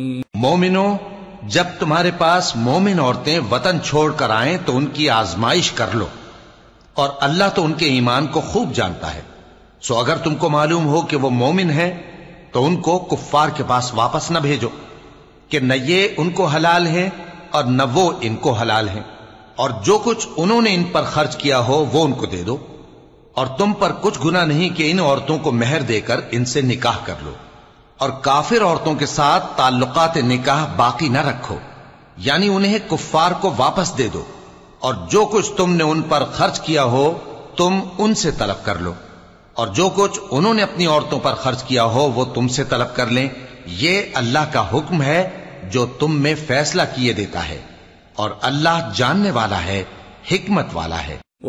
मोमिनो, जब तुम्हारे पास मोमिन औरतें वतन छोड़कर आएं तो उनकी आजमाइश कर लो, और अल्लाह तो उनके ईमान को खूब जानता है। सो अगर तुमको मालूम हो कि वो मोमिन है तो उनको कुफ्फार के पास वापस न भेजो कि न ये उनको हलाल है और न वो इनको हलाल है, और जो कुछ उन्होंने इन पर खर्च किया हो वो उनको दे दो, और तुम पर कुछ गुनाह नहीं कि इन औरतों को मेहर देकर इनसे निकाह कर लो, और काफिर औरतों के साथ ताल्लुकात निकाह बाकी न रखो, यानी उन्हें कुफ्फार को वापस दे दो, और जो कुछ तुमने उन पर खर्च किया हो तुम उनसे तलब कर लो, और जो कुछ उन्होंने अपनी औरतों पर खर्च किया हो वो तुमसे तलब कर लें। ये अल्लाह का हुक्म है जो तुम में फैसला किए देता है, और अल्लाह जानने वाला है, हिकमत वाला है।